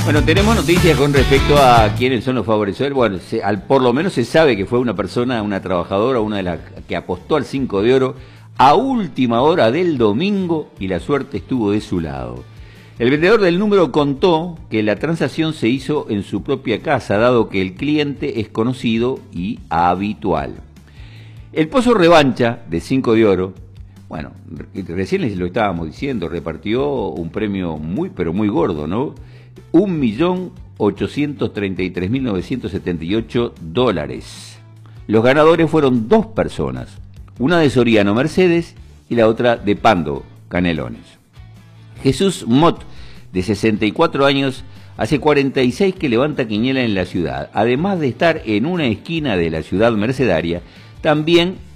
Bueno, tenemos noticias con respecto a quiénes son los favorecedores. Bueno, por lo menos se sabe que fue una persona, una trabajadora, una de las que apostó al 5 de oro a última hora del domingo y la suerte estuvo de su lado. El vendedor del número contó que la transacción se hizo en su propia casa, dado que el cliente es conocido y habitual. El pozo revancha de 5 de oro, bueno, recién les lo estábamos diciendo, repartió un premio muy, pero muy gordo, ¿no? $1.833.978. Los ganadores fueron dos personas, una de Soriano Mercedes y la otra de Pando Canelones. Jesús Mott, de 64 años, hace 46 que levanta quiniela en la ciudad. Además de estar en una esquina de la ciudad mercedaria, también